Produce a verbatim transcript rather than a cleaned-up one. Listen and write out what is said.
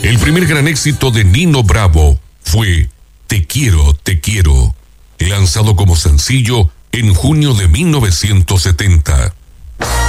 El primer gran éxito de Nino Bravo fue Te quiero, te quiero, lanzado como sencillo en junio de mil novecientos setenta.